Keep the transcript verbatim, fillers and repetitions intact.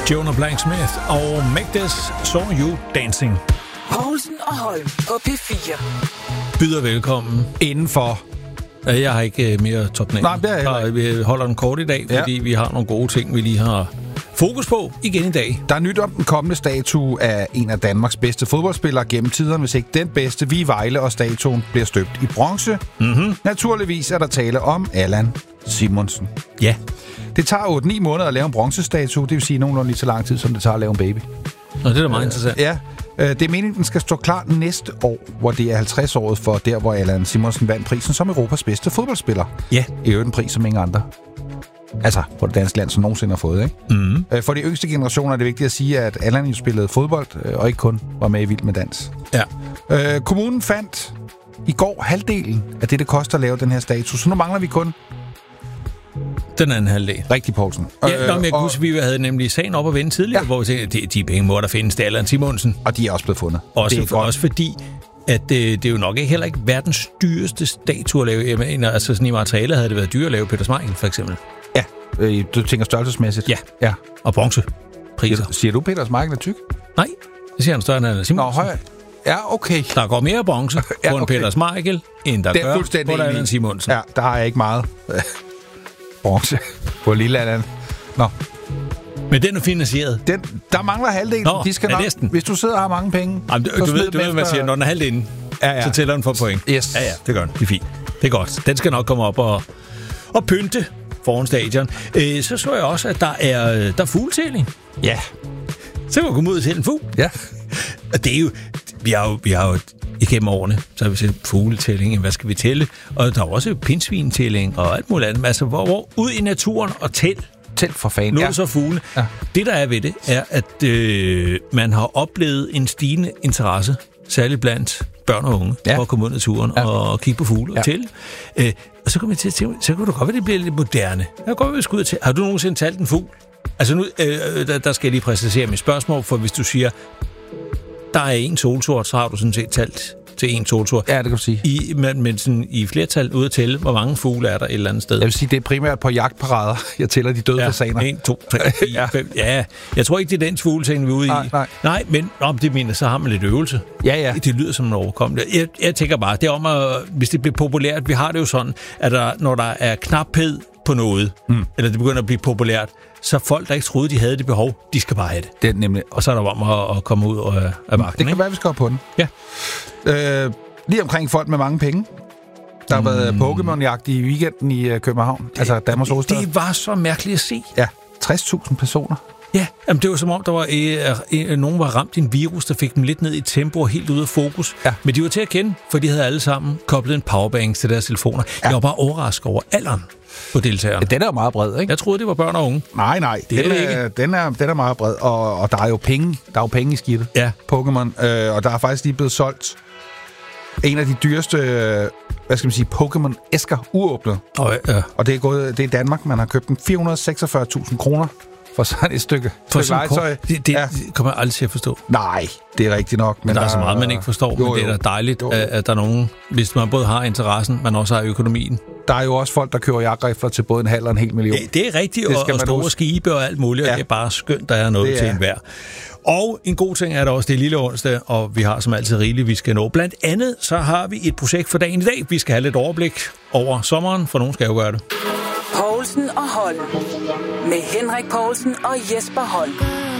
Jonah Blanksmith og Make This Saw You Dancing. Poulsen og Holm på P fire. Byder velkommen indenfor. Jeg har ikke mere topnæng. Nej, det er jeg Vi holder den kort i dag, fordi ja. vi har nogle gode ting, vi lige har fokus på igen i dag. Der er nyt om den kommende statue af en af Danmarks bedste fodboldspillere gennem tiderne, hvis ikke den bedste. Vi Vejle, og statuen bliver støbt i bronze. Mm-hmm. Naturligvis er der tale om Allan Simonsen. Ja. Det tager otte ni måneder at lave en bronzestatue, det vil sige nogenlunde lige så lang tid, som det tager at lave en baby. Nå, det er da meget interessant. Ja. Det er meningen, den skal stå klar næste år, hvor det er halvtreds-året for der, hvor Allan Simonsen vandt prisen som Europas bedste fodboldspiller. Ja. I øvrigt en pris, som ingen andre, altså på det danske land, som nogensinde har fået, ikke? Mm. For de yngste generationer er det vigtigt at sige, at Allan jo spillede fodbold, og ikke kun var med i Vild med Dans. Ja. Øh, kommunen fandt i går halvdelen af det, det koster at lave den her statue, så nu mangler vi kun den anden halvdel. Rigtig, Poulsen. Ja, øh, nå, men jeg kan huske, vi havde nemlig sagen op at vende tidligere, ja. hvor vi tænkte, de, de penge må der findes, det er Allan Simonsen. Og de er også blevet fundet. Også, det er for, også fordi, at det, det er jo nok ikke, heller ikke verdens dyreste statue at lave. Jeg mener, altså sådan i materialet havde det været dyrt at lave Peter Schmeichel, for eksempel. Ja, øh, du tænker størrelsesmæssigt? Ja, ja. Og bronzepriser. Siger du, Peter Schmeichel er tyk? Nej, det siger han større end Allan Simonsen. Nå, høj. Ja, okay. Der går mere bronze ja, på en okay. Peter Schmeichel, end der det gør på Allan Simonsen. Ja, der har jeg ikke meget bronze på lille Allan. Nå. Men den er finansieret. Den, der mangler halvdelen. Nå, de skal nok, hvis du sidder og har mange penge. Jamen, du, du ved, du ved hvad man siger, når den er halvdelen, ja, ja. så tæller den for point. Yes. Ja, ja, det gør den. Det er fint. Det er godt. Den skal nok komme op og, og pynte foran stadion. Øh, så så jeg også, at der er, der er fugletælling. Ja. Så kan man komme ud og tælle en fugl. Ja. Og det er jo, vi har jo, vi har jo igennem årene, så har vi set fugletælling, hvad skal vi tælle? Og der er også pindsvintælling og alt muligt andet. Altså, hvor, hvor ud i naturen og tæl. Tæl for fanden. Nu er det så fugle. Ja. Det, der er ved det, er, at øh, man har oplevet en stigende interesse, særligt blandt børn og unge, ja. for at komme ud i naturen ja. og kigge på fugle ja. og tælle. Øh, og så kommer jeg til at tænke, så kan du godt være, det bliver lidt moderne. Jeg kan godt være, at til. Har du nogensinde talt en fugl? Altså nu, øh, der, der skal jeg lige præcisere mit spørgsmål, for hvis du siger, der er en solsort, så har du sådan set talt til en solsort. Ja, det kan du sige. I, men, men sådan, i flertal ude at tælle, hvor mange fugle er der et eller andet sted? Jeg vil sige, det er primært på jagtparader. Jeg tæller de døde ja, fasaner. en, to, tre, fire, fem. Ja, jeg tror ikke, det er den fugleting, vi er ude nej, i. Nej, nej. men om det mener, så har man lidt øvelse. Ja, ja. Det lyder som en overkommelig. Jeg, jeg tænker bare, det er om at, hvis det bliver populært, vi har det jo sådan, at der, når der er knaphed på noget, mm. eller det begynder at blive populært, så folk, der ikke troede, de havde det behov, de skal bare have det. Det er nemlig. Og så er der om at, at komme ud af, af magten. Det kan være, vi skal op på den. Ja. Øh, lige omkring folk med mange penge. Der har mm. været Pokémon-jagt i weekenden i uh, København. Det, altså Danmarks hovedstad. Det var så mærkeligt at se. Ja, tres tusind personer. Ja, jamen det var som om, der var øh, øh, nogen var ramt i en virus, der fik dem lidt ned i tempo og helt ude af fokus. Ja. Men de var til at kende, for de havde alle sammen koblet en powerbank til deres telefoner. Ja. Jeg var bare overrasket over alderen på deltagerne. Ja, den er jo meget bred, ikke? Jeg troede, det var børn og unge. Nej, nej. Det er den, det ikke. Er, den, er, den er meget bred, og, og der er jo penge. Der er jo penge i skidtet. Ja. Pokémon. Øh, og der er faktisk lige blevet solgt en af de dyreste, hvad skal man sige, Pokémon-æsker uåbnet. Oh, ja. Og det er gået, det er Danmark, man har købt den fire hundrede og seksogfyrre tusind kroner for sådan et stykke, for stykke legetøj. Det, det, ja. det kommer jeg aldrig til at forstå. Nej, det er rigtigt nok. Men der, der er så meget, man ikke forstår, jo, men det er da dejligt, jo, jo. at der er nogen, hvis man både har interessen, men også har økonomien. Der er jo også folk, der køber jagtrifler til både en halv og en hel million. Det, det er rigtigt, det og, og store huske. skibe og alt muligt, ja. og det er bare skønt, der er noget det til er. enhver. Og en god ting er der også, det er lille onsdag, og vi har som altid rigeligt, vi skal nå. Blandt andet, så har vi et projekt for dagen i dag. Vi skal have lidt overblik over sommeren, for nogen skal jo gøre det. Poulsen og Holm. Med Henrik Poulsen og Jesper Holm.